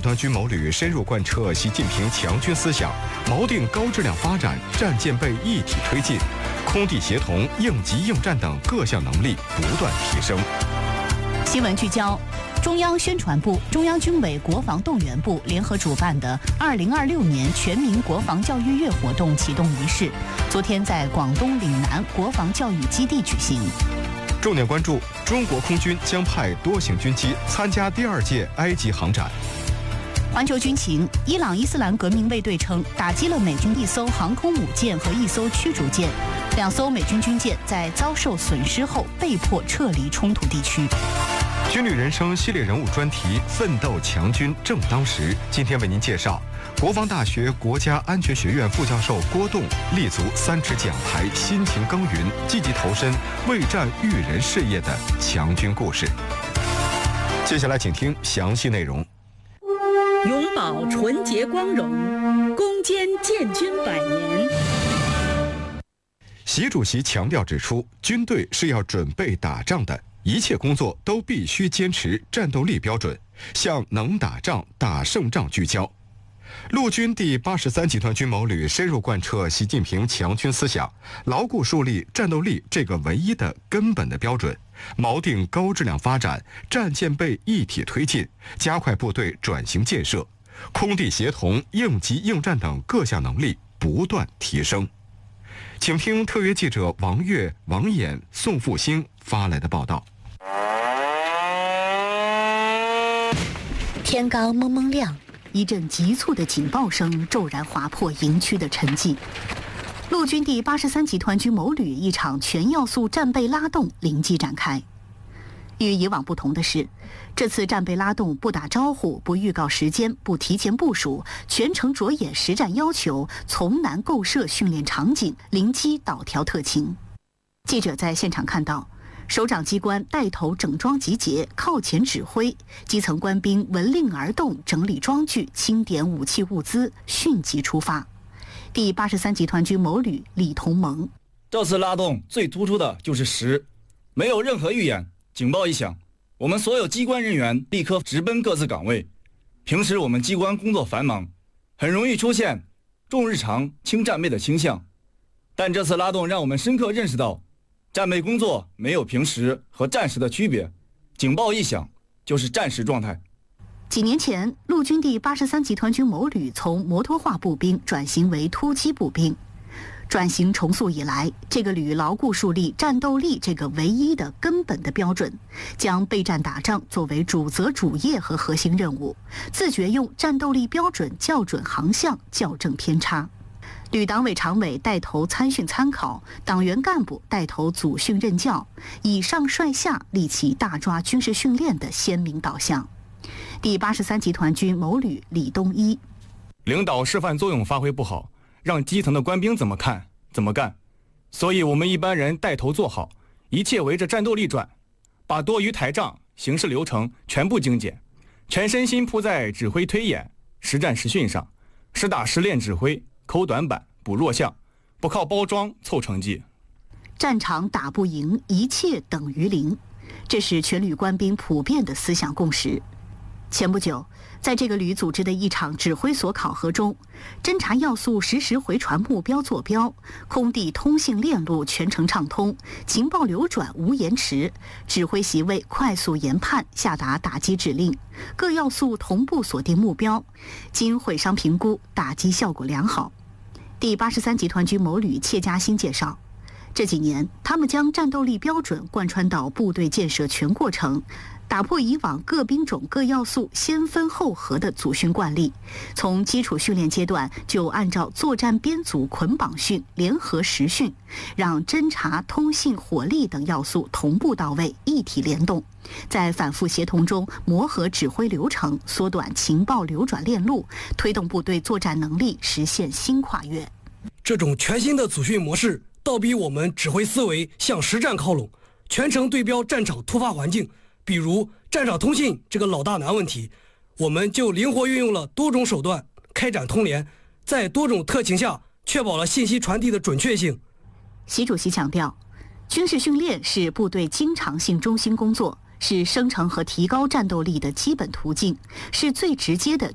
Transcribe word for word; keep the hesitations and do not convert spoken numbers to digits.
团军某旅深入贯彻习近平强军思想，锚定高质量发展，战舰备一体推进，空地协同、应急应战等各项能力不断提升。 新闻聚焦：中央宣传部、中央军委国防动员部联合主办的二零二六年全民国防教育月活动启动仪式，昨天在广东岭南国防教育基地举行。 重点关注：中国空军将派多型军机参加第二届埃及航展。 环球军情：伊朗伊斯兰革命卫队称，打击了美军一艘航空母舰和一艘驱逐舰，两艘美军军舰在遭受损失后被迫撤离冲突地区。 军旅人生系列人物专题《奋斗强军正当时》，今天为您介绍国防大学国家安全学院副教授郭栋立足三尺讲台，辛勤耕耘，积极投身为战育人事业的强军故事。接下来请听详细内容。 永葆纯洁光荣，攻坚建军百年。 习主席强调指出，军队是要准备打仗的，一切工作都必须坚持战斗力标准，向能打仗、打胜仗聚焦。陆军第八十三集团军某旅深入贯彻习近平强军思想，牢固树立战斗力这个唯一的根本的标准，锚定高质量发展，战舰备一体推进，加快部队转型建设，空地协同、应急应战等各项能力不断提升。请听特约记者王悦、王衍、宋复兴发来的报道。 天刚蒙蒙亮，一阵急促的警报声骤然划破营区的沉寂。陆军第八十三集团军某旅一场全要素战备拉动临即展开。与以往不同的是，这次战备拉动不打招呼、不预告时间、不提前部署，全程着眼实战要求，从难构设训练场景，临机导调特情。记者在现场看到，首长机关带头整装集结，靠前指挥，基层官兵闻令而动，整理装具，清点武器物资，迅即出发。第八十三集团军某旅李同盟： 这次拉动最突出的就是实，没有任何预演，警报一响，我们所有机关人员立刻直奔各自岗位。平时我们机关工作繁忙，很容易出现重日常轻战备的倾向，但这次拉动让我们深刻认识到，战备工作没有平时和战时的区别，警报一响就是战时状态。 几年前，陆军第八十三集团军某旅从摩托化步兵转型为突击步兵。转型重塑以来，这个旅牢固树立战斗力这个唯一的根本的标准，将备战打仗作为主责主业和核心任务，自觉用战斗力标准校准航向，校正偏差。旅党委常委带头参训参考，党员干部带头组训任教，以上率下立起大抓军事训练的鲜明导向。第八十三集团军某旅李东一： 领导示范作用发挥不好，让基层的官兵怎么看怎么干，所以我们一般人带头做好，一切围着战斗力转，把多余台账、行事流程全部精简，全身心扑在指挥推演、实战实训上，实打实练指挥，抠短板，补弱项，不靠包装凑成绩。 战场打不赢，一切等于零，这是全旅官兵普遍的思想共识。前不久，在这个旅组织的一场指挥所考核中，侦察要素实时回传目标坐标，空地通信链路全程畅通，情报流转无延迟，指挥席位快速研判下达打击指令，各要素同步锁定目标，经毁伤评估，打击效果良好。第八十三集团军某旅切嘉欣介绍，这几年他们将战斗力标准贯穿到部队建设全过程，打破以往各兵种各要素先分后合的组训惯例，从基础训练阶段就按照作战编组捆绑训、联合实训，让侦察、通信、火力等要素同步到位，一体联动，在反复协同中磨合指挥流程，缩短情报流转链路，推动部队作战能力实现新跨越。 这种全新的组训模式倒逼我们指挥思维向实战靠拢，全程对标战场突发环境。比如战场通信这个老大难问题，我们就灵活运用了多种手段开展通联，在多种特情下确保了信息传递的准确性。 习主席强调，军事训练是部队经常性中心工作，是生成和提高战斗力的基本途径，是最直接的